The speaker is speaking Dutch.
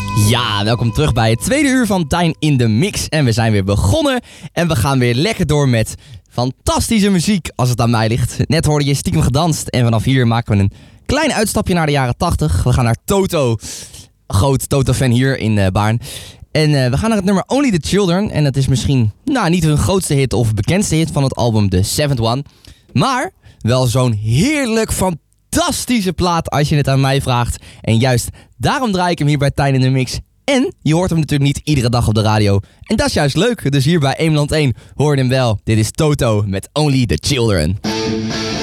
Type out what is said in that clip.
Ja, welkom terug bij het tweede uur van Tijn in de Mix. En we zijn weer begonnen en we gaan weer lekker door met fantastische muziek als het aan mij ligt. Net hoorde je Stiekem Gedanst en vanaf hier maken we een klein uitstapje naar de jaren 80. We gaan naar Toto, groot Toto-fan hier in Baarn. En we gaan naar het nummer Only the Children. En dat is misschien niet hun grootste hit of bekendste hit van het album The Seventh One. Maar wel zo'n heerlijk fantastische plaat als je het aan mij vraagt. En juist daarom draai ik hem hier bij Tijn in de Mix. En je hoort hem natuurlijk niet iedere dag op de radio. En dat is juist leuk. Dus hier bij Eemland 1 hoor je hem wel. Dit is Toto met Only the Children.